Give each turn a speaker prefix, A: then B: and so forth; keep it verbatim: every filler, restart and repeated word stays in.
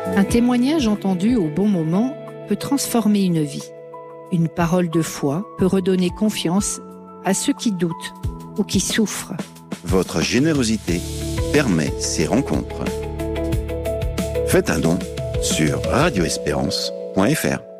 A: Un témoignage entendu au bon moment peut transformer une vie. Une parole de foi peut redonner confiance à ceux qui doutent ou qui souffrent.
B: Votre générosité permet ces rencontres. Faites un don sur radio espérance point f r.